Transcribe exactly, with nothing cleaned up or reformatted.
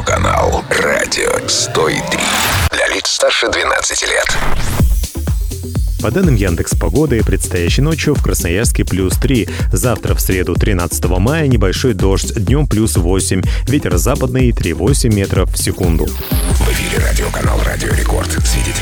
Радиоканал Радио сто три. Для лиц старше двенадцати лет. По данным Яндекс.Погоды, предстоящей ночью в Красноярске плюс три. Завтра, в среду, тринадцатого мая, небольшой дождь, днем плюс восемь. Ветер западный три целых восемь десятых метров в секунду. В эфире радиоканал Радио Рекорд. Свидетель